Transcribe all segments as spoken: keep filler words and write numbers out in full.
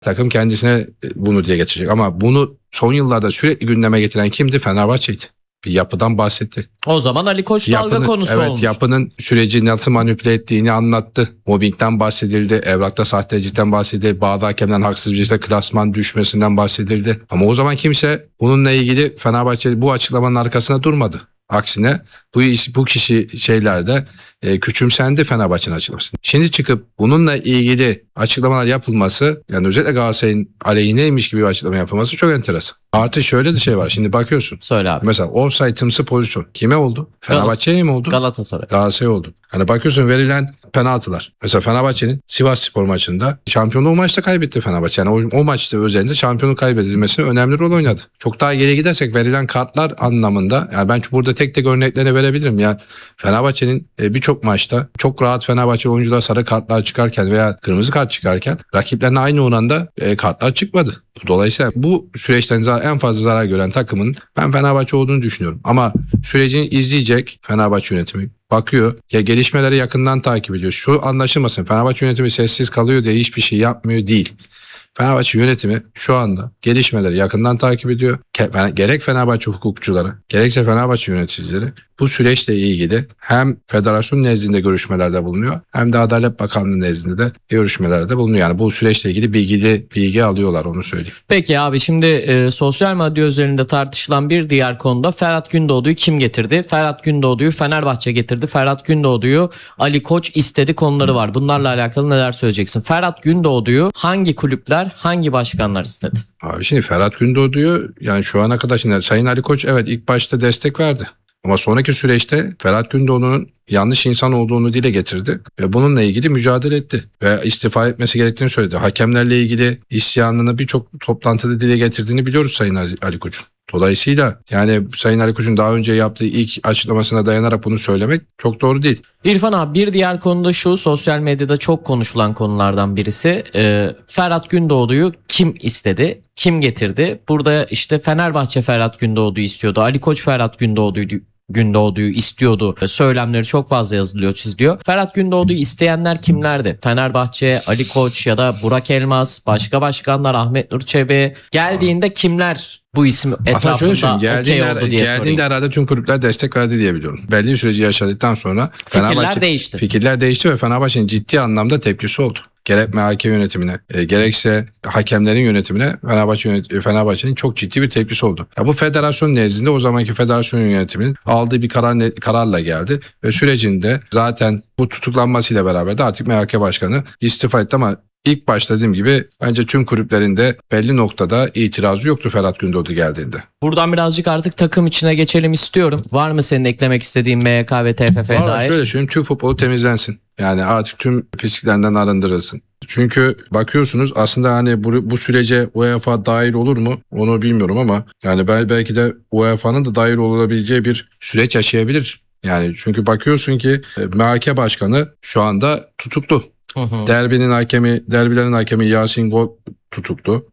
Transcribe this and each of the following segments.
takım kendisine bunu dile getirecek. Ama bunu son yıllarda sürekli gündeme getiren kimdi? Fenerbahçe'ydi. Bir yapıdan bahsetti. O zaman Ali Koç dalga Yapının, konusu evet, olmuş. yapının süreci nasıl manipüle ettiğini anlattı. Mobbingden bahsedildi. Evrakta sahtecilikten bahsedildi. Bazı hakemden haksız bir şekilde klasman düşmesinden bahsedildi. Ama o zaman kimse bununla ilgili Fenerbahçe bu açıklamanın arkasına durmadı. Aksine bu iş, bu kişi şeylerde e, küçümsendi Fenerbahçe'nin açıklaması. Şimdi çıkıp bununla ilgili açıklamalar yapılması, yani özellikle Galatasaray'ın aleyhineymiş gibi bir açıklama yapılması çok enteresan. Artı şöyle de şey var. Şimdi bakıyorsun. Söyle abi. Mesela offside'ımsı pozisyon kime oldu? Fenerbahçe'ye mi oldu? Galatasaray. Galatasaray oldu. Hani bakıyorsun verilen penaltılar. Mesela Fenerbahçe'nin Sivasspor maçında şampiyonluğu o maçta kaybetti Fenerbahçe. Yani o, o maçta özellikle şampiyonluk kaybedilmesine önemli rol oynadı. Çok daha geriye gidersek verilen kartlar anlamında, yani ben burada tek tek örneklerini verebilirim. Yani Fenerbahçe'nin birçok maçta çok rahat Fenerbahçe oyuncular sarı kartlar çıkarken veya kırmızı kart çıkarken rakiplerine aynı oranda kartlar çıkmadı. Dolayısıyla bu süreçten en fazla zarar gören takımın ben Fenerbahçe olduğunu düşünüyorum. Ama sürecini izleyecek Fenerbahçe yönetimi bakıyor. Ya gelişmeleri yakından takip ediyor. Şu anlaşılmasın, Fenerbahçe yönetimi sessiz kalıyor diye hiçbir şey yapmıyor değil. Fenerbahçe yönetimi şu anda gelişmeleri yakından takip ediyor. Gerek Fenerbahçe hukukçuları, gerekse Fenerbahçe yöneticileri bu süreçle ilgili hem federasyon nezdinde görüşmelerde bulunuyor, hem de Adalet Bakanlığı nezdinde de görüşmelerde bulunuyor. Yani bu süreçle ilgili bilgili bilgi alıyorlar, onu söyleyeyim. Peki abi, şimdi e, sosyal medya üzerinde tartışılan bir diğer konuda Ferhat Gündoğdu'yu kim getirdi? Ferhat Gündoğdu'yu Fenerbahçe getirdi. Ferhat Gündoğdu'yu Ali Koç istedi konuları var. Bunlarla alakalı neler söyleyeceksin? Ferhat Gündoğdu'yu hangi kulüpler, hangi başkanlar istedi? Abi şimdi Ferhat Gündoğdu'yu, yani şu ana kadar şimdi Sayın Ali Koç evet ilk başta destek verdi. Ama sonraki süreçte Ferhat Gündoğdu'nun yanlış insan olduğunu dile getirdi ve bununla ilgili mücadele etti ve istifa etmesi gerektiğini söyledi. Hakemlerle ilgili isyanını birçok toplantıda dile getirdiğini biliyoruz Sayın Ali Koç'un. Dolayısıyla yani Sayın Ali Koç'un daha önce yaptığı ilk açıklamasına dayanarak bunu söylemek çok doğru değil. İrfan abi, bir diğer konu da şu, sosyal medyada çok konuşulan konulardan birisi. Ee, Ferhat Gündoğdu'yu kim istedi? Kim getirdi? Burada işte Fenerbahçe Ferhat Gündoğdu'yu istiyordu. Ali Koç Ferhat Gündoğdu'yu Gündoğdu'yu istiyordu. Söylemleri çok fazla yazılıyor, çiziliyor. Ferhat Gündoğdu'yu isteyenler kimlerdi? Fenerbahçe, Ali Koç ya da Burak Elmas, başka başkanlar, Ahmet Nur Çebi. Geldiğinde kimler bu isim etrafında okey oldu diye geldiğinde sorayım. herhalde tüm kulüpler destek verdi diye biliyorum. Belli bir süreci yaşadıktan sonra Fikirler Fenerbahçe, değişti. Fikirler değişti ve Fenerbahçe'nin ciddi anlamda tepkisi oldu. Gerek M H K yönetimine, e, gerekse hakemlerin yönetimine Fenerbahçe yönet- Fenerbahçe'nin çok ciddi bir tepkisi oldu. Ya bu federasyon nezdinde o zamanki federasyon yönetiminin aldığı bir karar kararla geldi ve sürecinde zaten bu tutuklanmasıyla beraber de artık M H K başkanı istifa etti. Ama İlk başta dediğim gibi bence tüm kulüplerinde belli noktada itirazı yoktu Ferhat Gündoğdu geldiğinde. Buradan birazcık artık takım içine geçelim istiyorum. Var mı senin eklemek istediğin M H K ve T F F'ye Vallahi dair? şöyle söyleyeyim, Türk futbolu temizlensin. Yani artık tüm pisliklerden arındırılsın. Çünkü bakıyorsunuz aslında hani bu, bu sürece UEFA dahil olur mu onu bilmiyorum ama yani belki de U E F A'nın da dahil olabileceği bir süreç yaşayabilir. Yani çünkü bakıyorsun ki M H K başkanı şu anda tutuklu. Hı hı. Derbinin hakemi, derbilerin hakemi Yasin Gol tutuklu.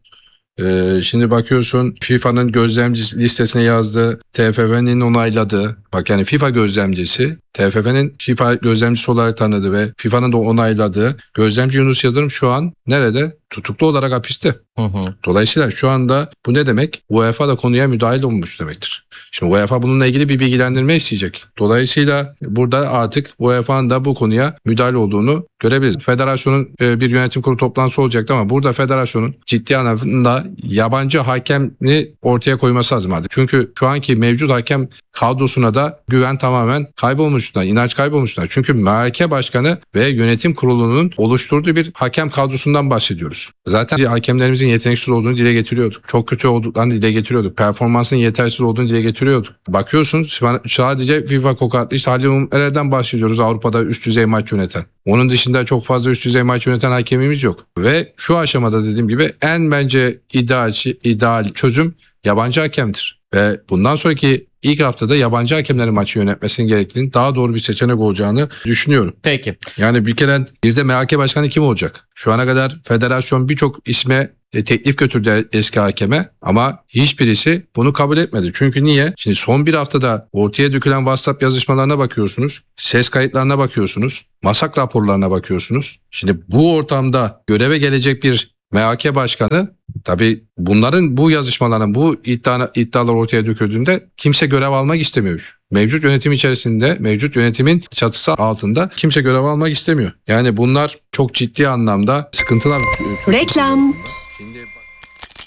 Ee, şimdi bakıyorsun FIFA'nın gözlemci listesine yazdığı, T F F'nin onayladığı, bak yani FIFA gözlemcisi, T F F'nin FIFA gözlemcisi olarak tanıdığı ve FIFA'nın da onayladığı gözlemci Yunus Yıldırım şu an nerede? Tutuklu olarak hapiste. Hı hı. Dolayısıyla şu anda bu ne demek? UEFA da konuya müdahil olmuş demektir. Şimdi UEFA bununla ilgili bir bilgilendirme isteyecek. Dolayısıyla burada artık UEFA'nın da bu konuya müdahil olduğunu görebiliriz. Federasyonun bir yönetim kurulu toplantısı olacaktı ama burada federasyonun ciddi anlamda yabancı hakemi ortaya koyması lazım artık. Çünkü şu anki mevcut hakem kadrosuna da güven tamamen kaybolmuşlar, inanç kaybolmuşlar. Çünkü M H K başkanı ve yönetim kurulunun oluşturduğu bir hakem kadrosundan bahsediyoruz. Zaten hakemlerimizin yeteneksiz olduğunu dile getiriyorduk. Çok kötü olduklarını dile getiriyorduk. Performansın yetersiz olduğunu dile getiriyorduk. Bakıyorsunuz sadece FIFA kokatlı işte Halil Umut'dan bahsediyoruz, Avrupa'da üst düzey maç yöneten. Onun dışında çok fazla üst düzey maç yöneten hakemimiz yok. Ve şu aşamada dediğim gibi en bence ideal, ideal çözüm yabancı hakemdir. Ve bundan sonraki ilk haftada yabancı hakemlerin maçı yönetmesinin gerektiğini, daha doğru bir seçenek olacağını düşünüyorum. Peki. Yani bir kere bir de M H K başkanı kim olacak? Şu ana kadar federasyon birçok isme e, teklif götürdü eski hakeme ama hiçbirisi bunu kabul etmedi. Çünkü niye? Şimdi son bir haftada ortaya dökülen WhatsApp yazışmalarına bakıyorsunuz, ses kayıtlarına bakıyorsunuz, masak raporlarına bakıyorsunuz. Şimdi bu ortamda göreve gelecek bir M H K Başkanı, tabii bunların bu yazışmaların bu iddia, iddialar ortaya döküldüğünde kimse görev almak istemiyor. Mevcut yönetim içerisinde, mevcut yönetimin çatısı altında kimse görev almak istemiyor. Yani bunlar çok ciddi anlamda sıkıntılar. Reklam. Şimdi